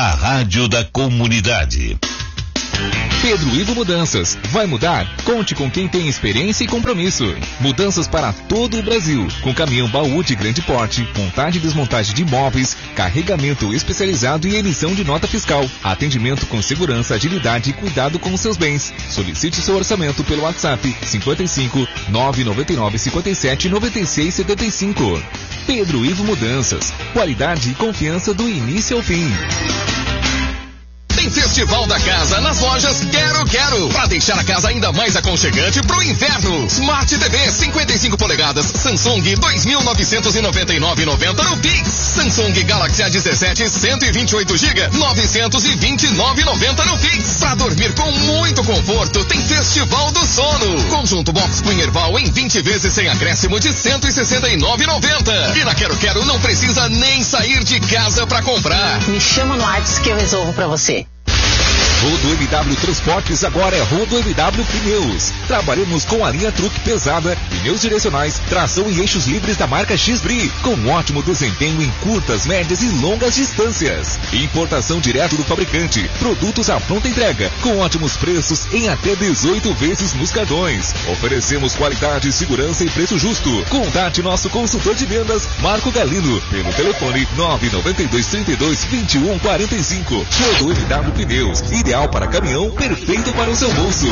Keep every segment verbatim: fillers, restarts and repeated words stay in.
a rádio da comunidade. Pedro Ivo Mudanças. Vai mudar? Conte com quem tem experiência e compromisso. Mudanças para todo o Brasil. Com caminhão baú de grande porte, montagem e desmontagem de móveis, carregamento especializado e emissão de nota fiscal. Atendimento com segurança, agilidade e cuidado com os seus bens. Solicite seu orçamento pelo WhatsApp cinquenta e cinco, nove nove nove, cinquenta e sete, noventa e seis, setenta e cinco. Pedro Ivo Mudanças. Qualidade e confiança do início ao fim. Tem Festival da Casa nas lojas Quero Quero, para deixar a casa ainda mais aconchegante pro inverno. Smart T V cinquenta e cinco polegadas Samsung dois mil novecentos e noventa e nove reais e noventa centavos no Pix. Samsung Galaxy A dezessete cento e vinte e oito gigas novecentos e vinte e nove reais e noventa centavos no Pix. Para dormir com muito conforto, tem Festival do Sono. Conjunto Box Queen Erval em vinte vezes sem acréscimo de cento e sessenta e nove reais e noventa centavos. E na Quero Quero não precisa nem sair de casa para comprar. Me chama no WhatsApp que eu resolvo para você. Rodo M W Transportes agora é Rodo M W Pneus. Trabalhamos com a linha truque pesada, pneus direcionais, tração e eixos livres da marca X-Bri, com ótimo desempenho em curtas, médias e longas distâncias. Importação direto do fabricante, produtos à pronta entrega, com ótimos preços em até dezoito vezes nos cartões. Oferecemos qualidade, segurança e preço justo. Contate nosso consultor de vendas, Marco Galino, pelo telefone nove nove dois, trinta e dois, vinte e um, quarenta e cinco. Rodo M W Pneus, ideal para caminhão, perfeito para o seu bolso.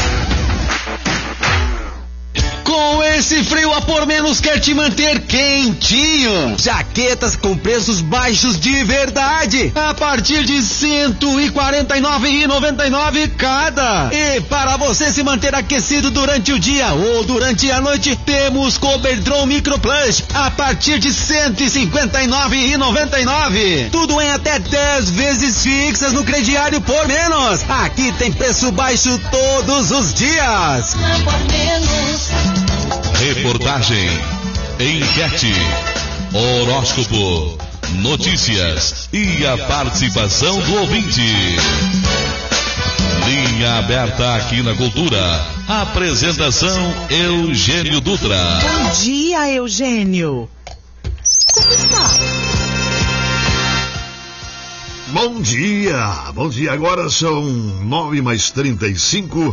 Com esse frio a por menos quer te manter quentinho. Jaquetas com preços baixos de verdade, a partir de cento e quarenta e nove reais e noventa e nove centavos cada. E para você se manter aquecido durante o dia ou durante a noite, temos Coberdron Micro Plus a partir de cento e cinquenta e nove reais e noventa e nove centavos. Tudo em até dez vezes fixas no crediário por menos. Aqui tem preço baixo todos os dias. Por menos. Reportagem, enquete, horóscopo, notícias e a participação do ouvinte. Linha aberta aqui na Cultura. Apresentação Eugênio Dutra. Bom dia, Eugênio. Como está? Bom dia, bom dia. Agora são nove mais trinta e cinco.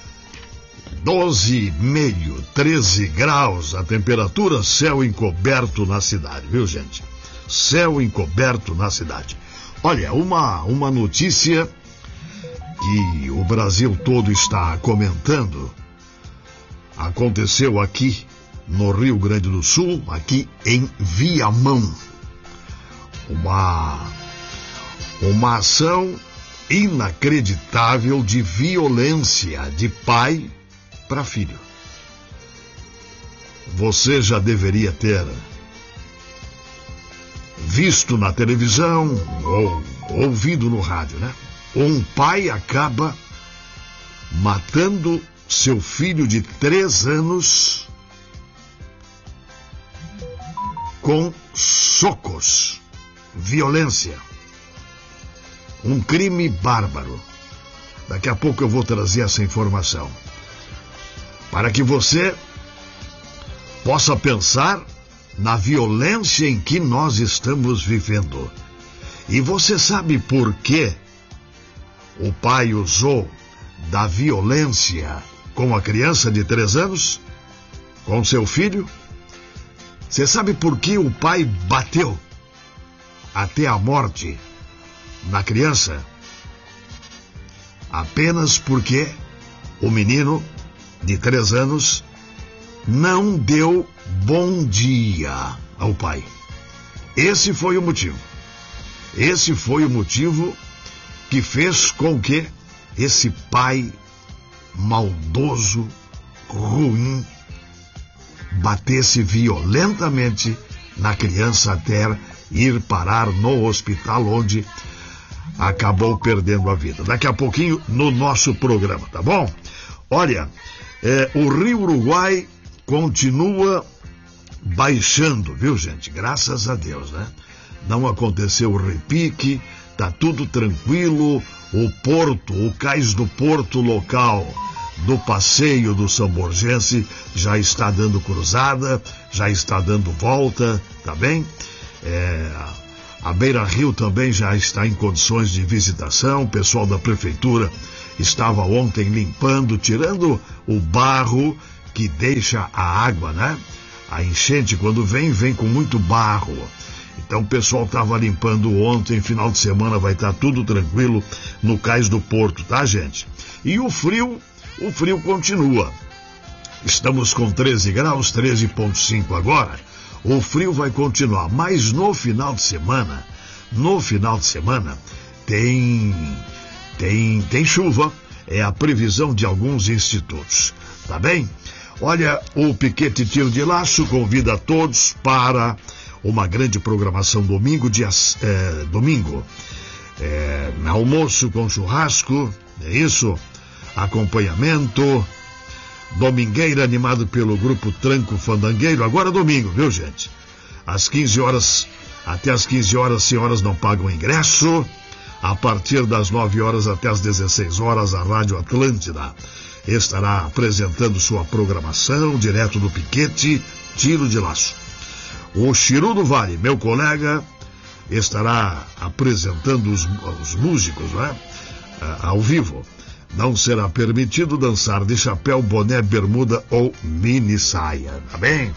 doze e meio, treze graus a temperatura, céu encoberto na cidade, viu, gente? Céu encoberto na cidade. Olha, uma, uma notícia que o Brasil todo está comentando, aconteceu aqui no Rio Grande do Sul, aqui em Viamão. Uma, uma ação inacreditável de violência de pai para filho. Você já deveria ter visto na televisão ou ouvido no rádio, né? Um pai acaba matando seu filho de três anos com socos, violência. Um crime bárbaro. Daqui a pouco eu vou trazer essa informação, para que você possa pensar na violência em que nós estamos vivendo. E você sabe por que o pai usou da violência com a criança de três anos? Com seu filho? Você sabe por que o pai bateu até a morte na criança? Apenas porque o menino de três anos não deu bom dia ao pai. Esse foi o motivo. Esse foi o motivo que fez com que esse pai maldoso, ruim, batesse violentamente na criança até ir parar no hospital, onde acabou perdendo a vida. Daqui a pouquinho no nosso programa, tá bom? Olha, é, o Rio Uruguai continua baixando, viu, gente? Graças a Deus, né? Não aconteceu o repique, tá tudo tranquilo. O porto, o cais do porto local do passeio do São Borgense já está dando cruzada, já está dando volta, tá bem? É, A Beira Rio também já está em condições de visitação. O pessoal da prefeitura estava ontem limpando, tirando o barro que deixa a água, né? A enchente, quando vem, vem com muito barro. Então o pessoal estava limpando ontem, final de semana vai estar tudo tranquilo no Cais do Porto, tá, gente? E o frio, o frio continua. Estamos com treze graus, treze vírgula cinco agora. O frio vai continuar, mas no final de semana, no final de semana, tem, tem, tem chuva. É a previsão de alguns institutos, tá bem? Olha, o Piquete Tiro de Laço convida a todos para uma grande programação domingo, dia, é, domingo, é, almoço com churrasco, é isso, acompanhamento, domingueira animado pelo grupo Tranco Fandangueiro, agora domingo, viu, gente? Às quinze horas, até às quinze horas, senhoras não pagam ingresso. A partir das nove horas até às dezesseis horas, a Rádio Atlântida estará apresentando sua programação direto do Piquete Tiro de Laço. O Chiru do Vale, meu colega, estará apresentando os, os músicos, né? Ao vivo. Não será permitido dançar de chapéu, boné, bermuda ou mini saia, tá bem?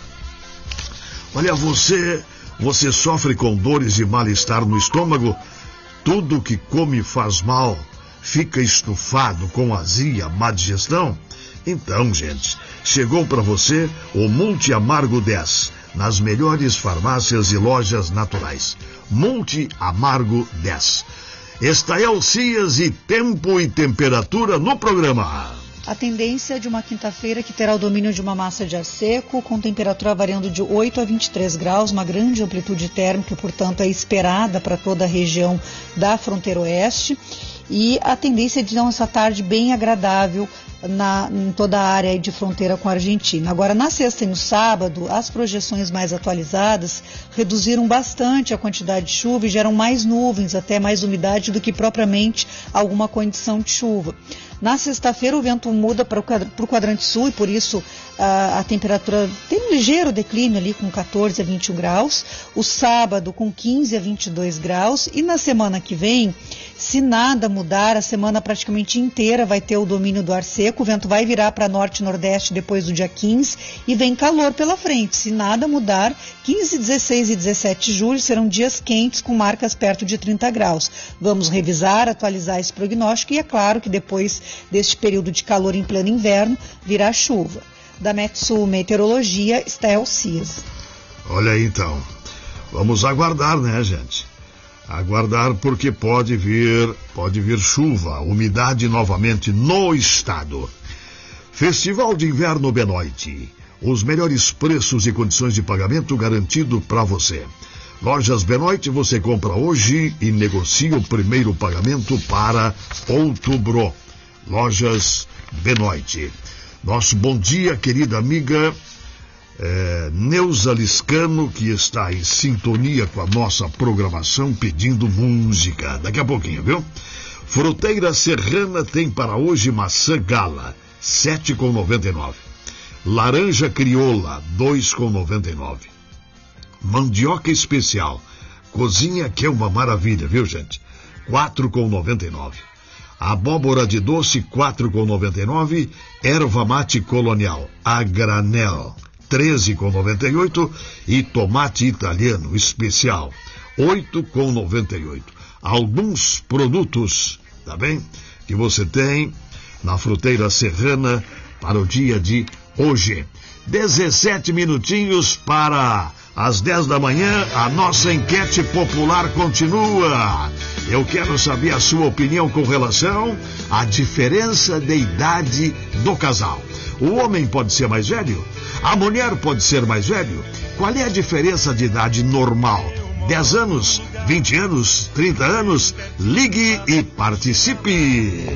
Olha, você, você sofre com dores e mal-estar no estômago? Tudo que come faz mal, fica estufado com azia, má digestão? Então, gente, chegou para você o Multi Amargo dez, nas melhores farmácias e lojas naturais. Multi Amargo dez. Estael Cias e tempo e temperatura no programa. A tendência é de uma quinta-feira que terá o domínio de uma massa de ar seco, com temperatura variando de oito a vinte e três graus, uma grande amplitude térmica, portanto, é esperada para toda a região da fronteira oeste. E a tendência é de dar essa tarde bem agradável na, em toda a área de fronteira com a Argentina. Agora, na sexta e no sábado, as projeções mais atualizadas reduziram bastante a quantidade de chuva e geram mais nuvens, até mais umidade do que propriamente alguma condição de chuva. Na sexta-feira o vento muda para o quadrante sul e por isso a, a temperatura tem um ligeiro declínio ali com catorze a vinte e um graus. O sábado com quinze a vinte e dois graus e na semana que vem, se nada mudar, a semana praticamente inteira vai ter o domínio do ar seco. O vento vai virar para norte e nordeste depois do dia quinze e vem calor pela frente. Se nada mudar, quinze, dezesseis e dezessete de julho serão dias quentes com marcas perto de trinta graus. Vamos revisar, atualizar esse prognóstico e é claro que depois deste período de calor em pleno inverno virá chuva. Da Metsul Meteorologia, Estael Cias. Olha aí então, vamos aguardar, né, gente? Aguardar porque pode vir, pode vir chuva, umidade novamente no estado. Festival de Inverno Benoit. Os melhores preços e condições de pagamento garantido para você. Lojas Benoit, você compra hoje e negocia o primeiro pagamento para outubro. Lojas Benoit. Nosso bom dia, querida amiga é, Neuza Liscano, que está em sintonia com a nossa programação, pedindo música. Daqui a pouquinho, viu? Fruteira Serrana tem para hoje maçã gala, sete reais e noventa e nove centavos. Laranja crioula, dois reais e noventa e nove centavos. Mandioca especial, cozinha que é uma maravilha, viu, gente? quatro reais e noventa e nove centavos. Abóbora de doce, quatro reais e noventa e nove centavos. Erva mate colonial, a granel, treze reais e noventa e oito centavos. E tomate italiano especial, oito reais e noventa e oito centavos. Alguns produtos, tá bem? Que você tem na Fruteira Serrana para o dia de hoje. dezessete minutinhos para às dez da manhã, a nossa enquete popular continua. Eu quero saber a sua opinião com relação à diferença de idade do casal. O homem pode ser mais velho? A mulher pode ser mais velho? Qual é a diferença de idade normal? dez anos? vinte anos? trinta anos? Ligue e participe!